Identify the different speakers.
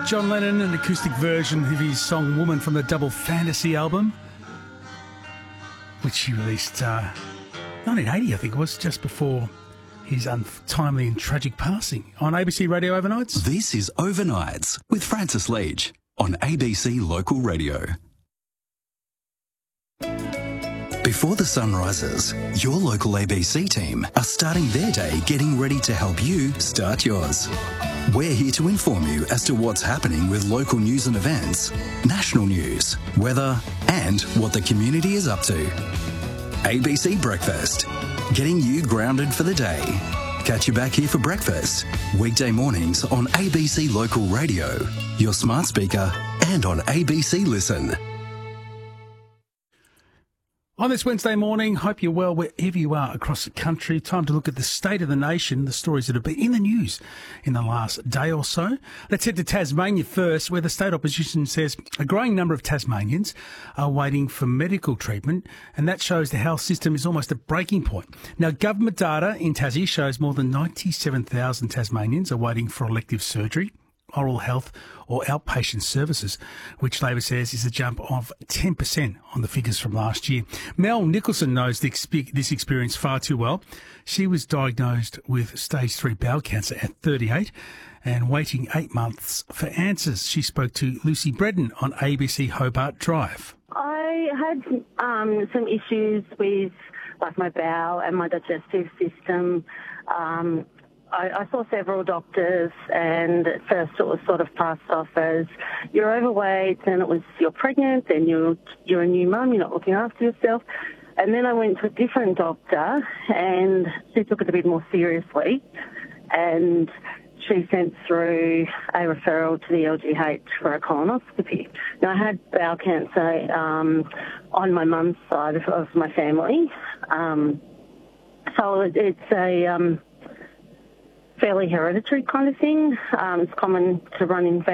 Speaker 1: John Lennon, an acoustic version of his song Woman from the Double Fantasy album, which he released 1980, I think it was, just before his untimely and tragic passing. On ABC Radio Overnights.
Speaker 2: This is Overnights with Francis Leach on ABC Local Radio. Before the sun rises, your local ABC team are starting their day getting ready to help you start yours. We're here to inform you as to what's happening with local news and events, national news, weather, and what the community is up to. ABC Breakfast, getting you grounded for the day. Catch you back here for breakfast, weekday mornings on ABC Local Radio, your smart speaker, and on ABC Listen.
Speaker 1: On this Wednesday morning, hope you're well wherever you are across the country. Time to look at the state of the nation, the stories that have been in the news in the last day or so. Let's head to Tasmania first, where the state opposition says a growing number of Tasmanians are waiting for medical treatment, and that shows the health system is almost at breaking point. Now, government data in Tassie shows more than 97,000 Tasmanians are waiting for elective surgery, oral health or outpatient services, which Labor says is a jump of 10% on the figures from last year. Mel Nicholson knows this experience far too well. She was diagnosed with stage 3 bowel cancer at 38 and waiting 8 months for answers. She spoke to Lucy Bredden on ABC Hobart Drive.
Speaker 3: I had some issues with my bowel and my digestive system. I saw several doctors, and at first it was sort of passed off as you're overweight, then it was you're pregnant, then you're a new mum, you're not looking after yourself. And then I went to a different doctor, and she took it a bit more seriously, and she sent through a referral to the LGH for a colonoscopy. Now, I had bowel cancer on my mum's side of my family, so it's a fairly hereditary kind of thing. It's common to run in